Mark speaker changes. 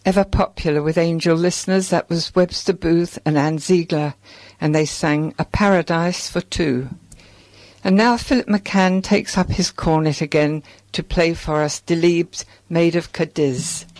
Speaker 1: ever popular with Angel listeners. That was Webster Booth and Ann Ziegler, and they sang A Paradise for Two. And now Philip McCann takes up his cornet again to play for us Delibes, Maid of Cadiz.